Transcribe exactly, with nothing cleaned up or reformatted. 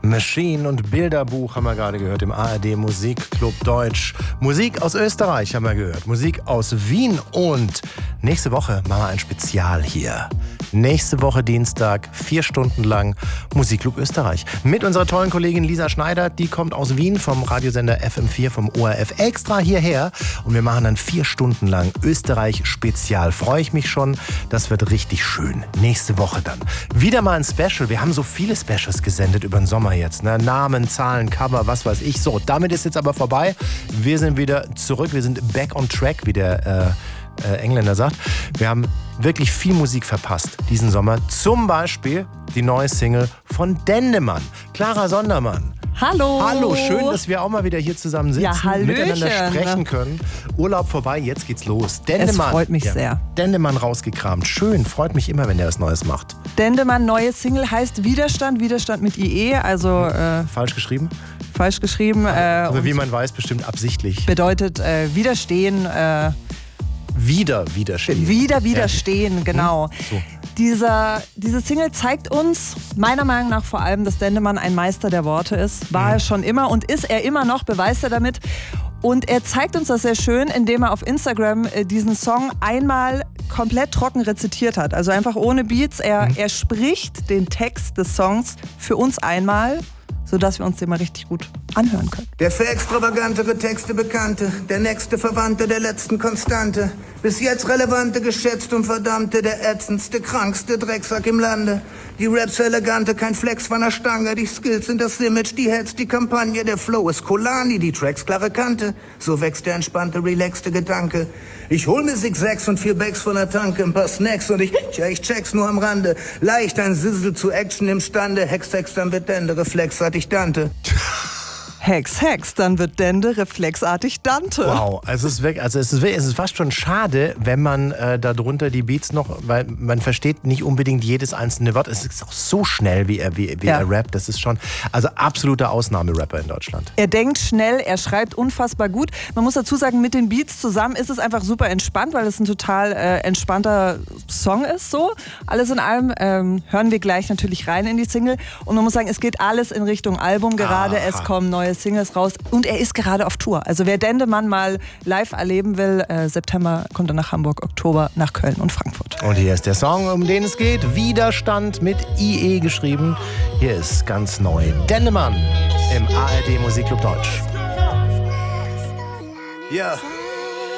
Machine und Bilderbuch haben wir gerade gehört im A R D Musikclub Deutsch. Musik aus Österreich haben wir gehört, Musik aus Wien und nächste Woche machen wir ein Spezial hier. Nächste Woche Dienstag, vier Stunden lang Musikclub Österreich. Mit unserer tollen Kollegin Lisa Schneider, die kommt aus Wien vom Radiosender F M vier, vom O R F extra hierher. Und wir machen dann vier Stunden lang Österreich-Spezial. Freue ich mich schon, das wird richtig schön. Nächste Woche dann. Wieder mal ein Special. Wir haben so viele Specials gesendet über den Sommer jetzt. Ne? Namen, Zahlen, Cover, was weiß ich. So, damit ist jetzt aber vorbei. Wir sind wieder zurück. Wir sind back on track, wie der äh, Äh, Engländer sagt. Wir haben wirklich viel Musik verpasst diesen Sommer. Zum Beispiel die neue Single von Dendemann, Clara Sondermann. Hallo. Hallo, schön, dass wir auch mal wieder hier zusammen sitzen, ja, miteinander sprechen können. Urlaub vorbei, jetzt geht's los. Dendemann. Es freut mich ja, sehr. Dendemann rausgekramt. Schön, freut mich immer, wenn der was Neues macht. Dendemann, neue Single heißt Widerstand, Widerstand mit I E, also äh, falsch geschrieben? Falsch geschrieben. Äh, Aber wie man weiß, bestimmt absichtlich. Bedeutet äh, widerstehen. Äh, Wieder widerstehen. Wieder widerstehen, ja. Genau. Hm? So. Dieser, diese Single zeigt uns, meiner Meinung nach vor allem, dass Dendemann ein Meister der Worte ist. War mhm. er schon immer und ist er immer noch, beweist er damit. Und er zeigt uns das sehr schön, indem er auf Instagram äh, diesen Song einmal komplett trocken rezitiert hat. Also einfach ohne Beats. Er, mhm. er spricht den Text des Songs für uns einmal, sodass wir uns den mal richtig gut anhören können. Der für extravagantere Texte Bekannte, der nächste Verwandte der letzten Konstante, bis jetzt relevante, geschätzt und verdammte, der ätzendste, krankste Drecksack im Lande. Die Raps elegante, kein Flex von der Stange, die Skills sind das Image, die Heads, die Kampagne, der Flow ist Kolani, die Tracks klare Kante, so wächst der entspannte, relaxte Gedanke. Ich hol mir Six Sacks und vier Bags von der Tanke, ein paar Snacks und ich, tja, ich check's nur am Rande. Leicht ein Sizzle zu Action imstande, Hex, Hex, dann wird Dende, reflexartig Dante. Hex, Hex, dann wird Dende reflexartig Dante. Wow, also es ist wirklich, also es ist, es ist fast schon schade, wenn man äh, darunter die Beats noch, weil man versteht nicht unbedingt jedes einzelne Wort. Es ist auch so schnell, wie er, wie, wie ja. er rappt. Das ist schon, also absoluter Ausnahmerapper in Deutschland. Er denkt schnell, er schreibt unfassbar gut. Man muss dazu sagen, mit den Beats zusammen ist es einfach super entspannt, weil es ein total äh, entspannter Song ist. So, alles in allem ähm, hören wir gleich natürlich rein in die Single. Und man muss sagen, es geht alles in Richtung Album gerade. Aha. Es kommen neue Singles raus und er ist gerade auf Tour. Also wer Dendemann mal live erleben will, äh, September kommt er nach Hamburg, Oktober nach Köln und Frankfurt. Und hier ist der Song, um den es geht. Widerstand mit I E geschrieben. Hier ist ganz neu Dendemann im A R D Musikclub Deutsch. Ja. Yeah.